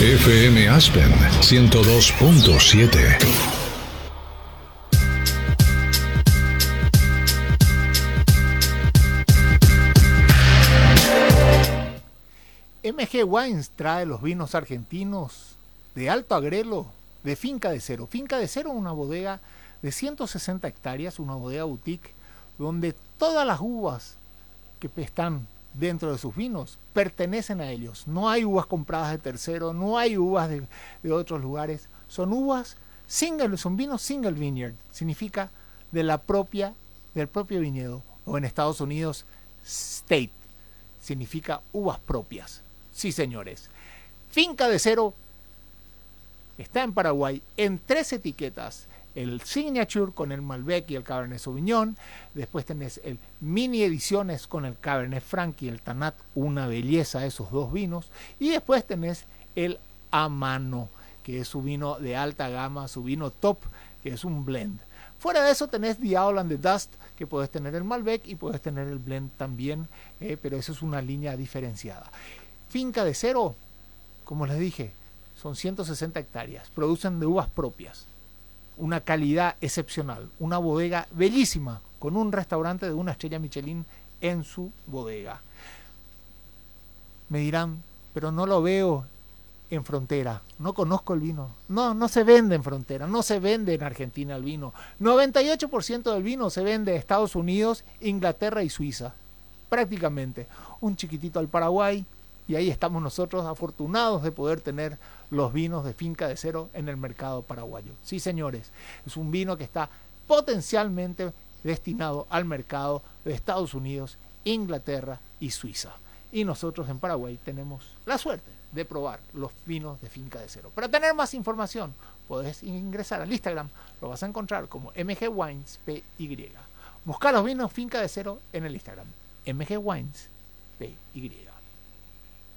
FM Aspen 102.7. MG Wines trae los vinos argentinos de Alto Agrelo, de Finca de Cero. Finca de Cero es una bodega de 160 hectáreas, una bodega boutique, donde todas las uvas que están dentro de sus vinos pertenecen a ellos. No hay uvas compradas de tercero, no hay uvas de otros lugares. Son uvas single, son vinos single vineyard, significa del propio viñedo, o en Estados Unidos state, significa uvas propias. Sí, señores. Finca de Cero está en Paraguay en 3 etiquetas. El Signature con el Malbec y el Cabernet Sauvignon. Después tenés el Mini Ediciones con el Cabernet Franc y el Tanat. Una belleza esos dos vinos. Y después tenés el Amano, que es su vino de alta gama, su vino top, que es un blend. Fuera de eso tenés The Owl and the Dust, que puedes tener el Malbec y puedes tener el blend también, pero eso es una línea diferenciada. Finca de Cero, como les dije, son 160 hectáreas, producen de uvas propias, una calidad excepcional, una bodega bellísima, con un restaurante de 1 estrella Michelin en su bodega. Me dirán, pero no lo veo en frontera, no conozco el vino. No se vende en frontera, no se vende en Argentina el vino. 98% del vino se vende en Estados Unidos, Inglaterra y Suiza, prácticamente. Un chiquitito al Paraguay, y ahí estamos nosotros afortunados de poder tener los vinos de Finca de Cero en el mercado paraguayo. Sí, señores, es un vino que está potencialmente destinado al mercado de Estados Unidos, Inglaterra y Suiza. Y nosotros en Paraguay tenemos la suerte de probar los vinos de Finca de Cero. Para tener más información, podés ingresar al Instagram, lo vas a encontrar como MG Wines PY. Busca los vinos Finca de Cero en el Instagram, MG Wines PY.